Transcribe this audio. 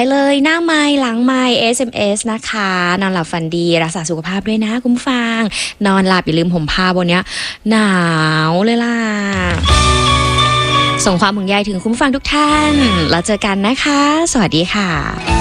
เลยหน้าไมค์หลังไมค์ SMS นะคะนอนหลับฝันดีรักษาสุขภาพด้วยนะคุณผู้ฟังนอนหลับอย่าลืมห่มผ้าบนเนี้ยหนาวเลยล่ะส่งความห่วงใยถึงคุณผู้ฟังทุกท่านแล้วเจอกันนะคะสวัสดีค่ะ